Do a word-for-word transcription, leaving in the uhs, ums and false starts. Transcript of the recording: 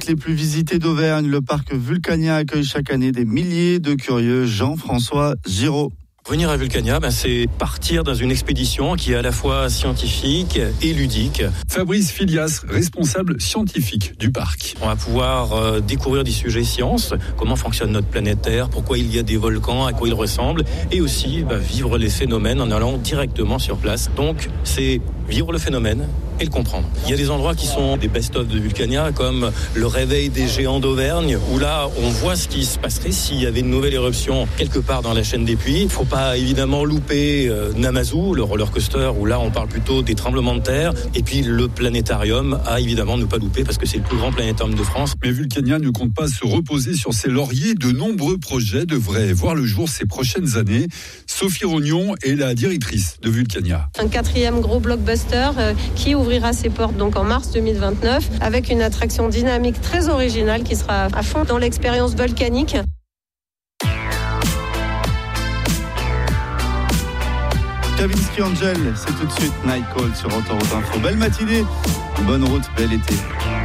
sites les plus visités d'Auvergne. Le parc Vulcania accueille chaque année des milliers de curieux. Jean-François Giraud. Venir à Vulcania, ben c'est partir dans une expédition qui est à la fois scientifique et ludique. Fabrice Filias, responsable scientifique du parc. On va pouvoir euh, découvrir des sujets sciences, comment fonctionne notre planète Terre, pourquoi il y a des volcans, à quoi ils ressemblent, et aussi ben, vivre les phénomènes en allant directement sur place. Donc c'est vivre le phénomène et le comprendre. Il y a des endroits qui sont des best-of de Vulcania, comme le réveil des géants d'Auvergne, où là on voit ce qui se passerait s'il y avait une nouvelle éruption quelque part dans la chaîne des Puys. Il ne faut pas évidemment louper euh, Namazu, le roller coaster, où là on parle plutôt des tremblements de terre, et puis le planétarium à évidemment ne pas louper parce que c'est le plus grand planétarium de France. Mais Vulcania ne compte pas se reposer sur ses lauriers. De nombreux projets devraient voir le jour ces prochaines années. Sophie Rognon est la directrice de Vulcania. Un quatrième gros blockbuster euh, qui ouvrira ses portes donc en mars deux mille vingt-neuf avec une attraction dynamique très originale qui sera à fond dans l'expérience volcanique. Kavinsky Angel, c'est tout de suite Night Call sur Autoroute Info. Belle matinée, bonne route, bel été.